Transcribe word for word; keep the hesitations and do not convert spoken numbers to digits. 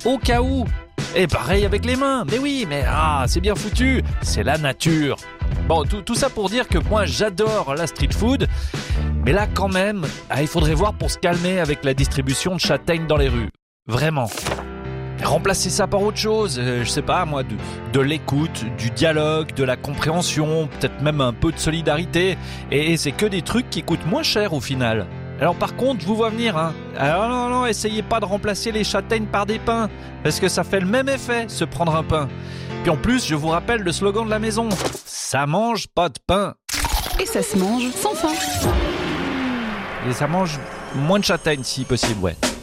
au cas où. Et pareil avec les mains. Mais oui, mais ah, c'est bien foutu. C'est la nature. Bon, tout, tout ça pour dire que moi, j'adore la street food. Mais là, quand même, ah, il faudrait voir pour se calmer avec la distribution de châtaignes dans les rues. Vraiment. Remplacer ça par autre chose, euh, je sais pas moi, de, de l'écoute, du dialogue, de la compréhension, peut-être même un peu de solidarité. Et c'est que des trucs qui coûtent moins cher au final. Alors par contre, je vous vois venir, hein. Alors non, non, essayez pas de remplacer les châtaignes par des pains, parce que ça fait le même effet, se prendre un pain. Puis en plus, je vous rappelle le slogan de la maison, ça mange pas de pain. Et ça se mange sans faim. Et ça mange moins de châtaignes si possible, ouais.